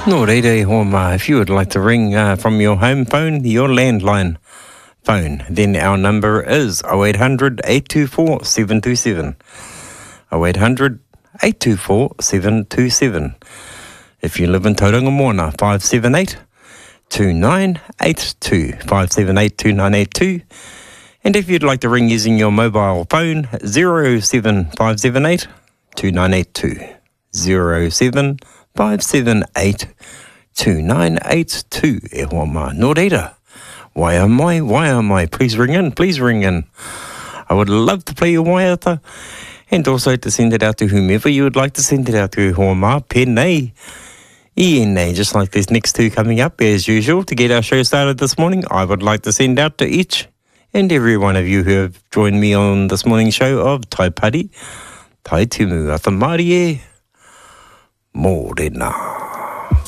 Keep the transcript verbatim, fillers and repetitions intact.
No reire, Homa, if you would like to ring uh, from your home phone, your landline phone, then our number is oh eight hundred, eight two four, seven two seven. oh eight hundred, eight two four, seven two seven. If you live in Tauranga Moana, five seven eight, two nine eight two, five seven eight, two nine eight two. And if you'd like to ring using your mobile phone, zero seven five seven eight, two nine eight two. zero seven five seven eight, two nine eight two. E hoa mā, nō reira. Wai am I? Wai am I? Please ring in, please ring in. I would love to play your waiata, and also to send it out to whomever you would like to send it out to. E hoa mā, pēnei. E nei, just like these next two coming up, as usual, to get our show started this morning, I would like to send out to each and every one of you who have joined me on this morning's show of Tai Pari, Tai Tumu, Ata Mārie, Mōrena.